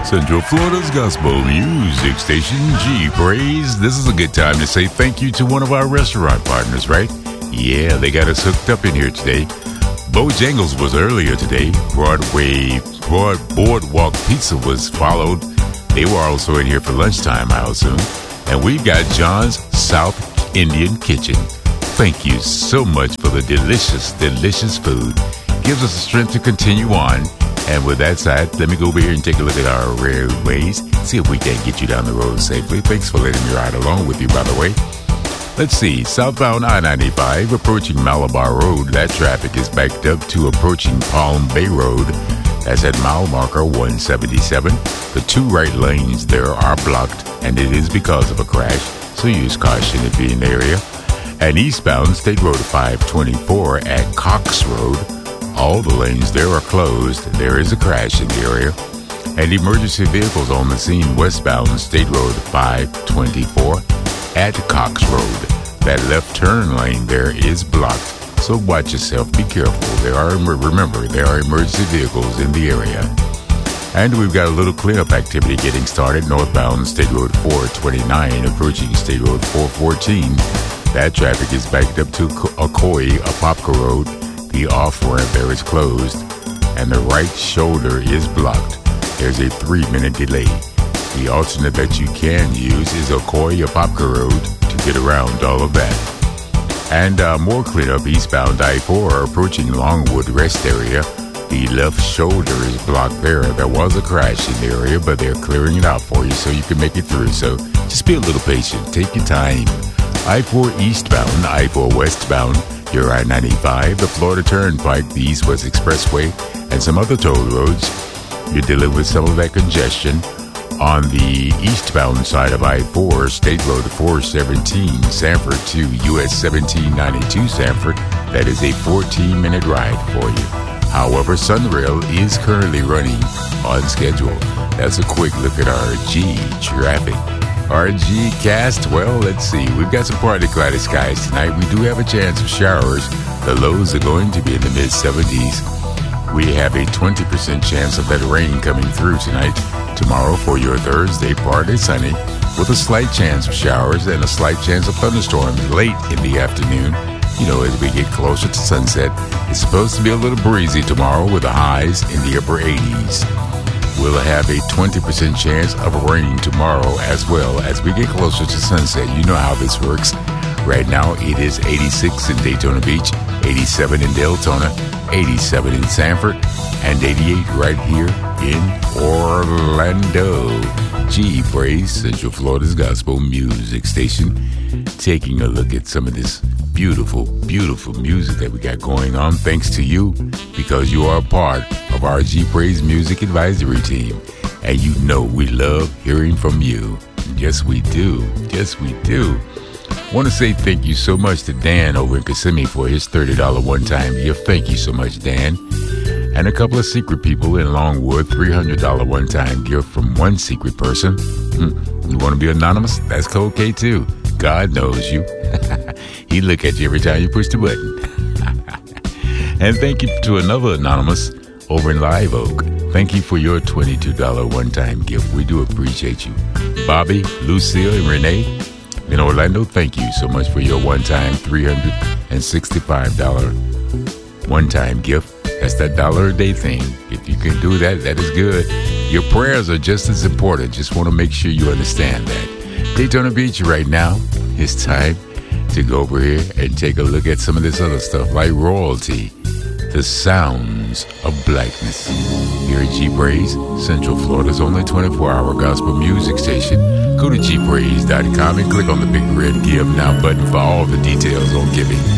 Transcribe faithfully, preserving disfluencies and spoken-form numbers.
Central Florida's gospel music station, G Praise. This is a good time to say thank you to one of our restaurant partners, right? Yeah, they got us hooked up in here today. Bojangles was earlier today. Broadway, Broad Boardwalk Pizza was followed. They were also in here for lunchtime, I assume. And we've got John's South Indian Kitchen. Thank you so much for the delicious, delicious food. Gives us the strength to continue on. And with that said, let me go over here and take a look at our roadways, see if we can get you down the road safely. Thanks for letting me ride along with you, by the way. Let's see, southbound I ninety-five, approaching Malabar Road. That traffic is backed up to approaching Palm Bay Road. That's at mile marker one seventy-seven. The two right lanes there are blocked, and it is because of a crash, so use caution if you're in the area. And eastbound State Road five twenty-four at Cox Road. All the lanes there are closed. There is a crash in the area. And emergency vehicles on the scene westbound State Road five twenty-four at Cox Road. That left turn lane there is blocked. So watch yourself. Be careful. There are, remember, there are emergency vehicles in the area. And we've got a little cleanup activity getting started. Northbound State Road four twenty-nine approaching State Road four fourteen. That traffic is backed up to Ocoee, Apopka Road. The off-ramp there is closed, and the right shoulder is blocked. There's a three-minute delay. The alternate that you can use is Ocoee, Apopka Road to get around all of that. And uh, more cleanup eastbound I four approaching Longwood Rest area. The left shoulder is blocked there. There was a crash in the area, but they're clearing it out for you so you can make it through. So just be a little patient. Take your time. I four eastbound, I four westbound, your I ninety-five, the Florida Turnpike, the East-West Expressway, and some other toll roads. You're dealing with some of that congestion. On the eastbound side of I four, State Road four seventeen, Sanford to U S seventeen ninety-two Sanford, that is a fourteen-minute ride for you. However, Sunrail is currently running on schedule. That's a quick look at our G traffic. R G cast, well, let's see. We've got some partly cloudy skies tonight. We do have a chance of showers. The lows are going to be in the mid seventies. We have a twenty percent chance of that rain coming through tonight. Tomorrow for your Thursday, partly sunny, with a slight chance of showers and a slight chance of thunderstorms late in the afternoon. You know, as we get closer to sunset, it's supposed to be a little breezy tomorrow with the highs in the upper eighties. We'll have a twenty percent chance of rain tomorrow as well as we get closer to sunset. You know how this works. Right now, it is eighty-six in Daytona Beach, eighty-seven in Deltona, eighty-seven in Sanford, and eighty-eight right here in Orlando. G Praise, Central Florida's gospel music station. Taking a look at some of this beautiful, beautiful music that we got going on, thanks to you, because you are a part of our G Praise Music Advisory Team. And you know we love hearing from you. Yes, we do. Yes, we do. I want to say thank you so much to Dan over in Kissimmee for his thirty dollars one-time gift. Thank you so much, Dan. And a couple of secret people in Longwood, three hundred dollars one-time gift from one secret person. Hmm. You want to be anonymous? That's okay too. God knows you. He look at you every time you push the button. And thank you to another anonymous over in Live Oak. Thank you for your twenty-two dollars one-time gift. We do appreciate you. Bobby, Lucille, and Renee in Orlando, thank you so much for your one-time three hundred sixty-five dollars one-time gift. That's that dollar a day thing. If you can do that, that is good. Your prayers are just as important. Just want to make sure you understand that. Daytona Beach right now, it's time to go over here and take a look at some of this other stuff like Royalty, the sounds of blackness. Here at G Praise, Central Florida's only twenty-four hour gospel music station. Go to G praise dot com and click on the big red Give Now button for all the details on giving.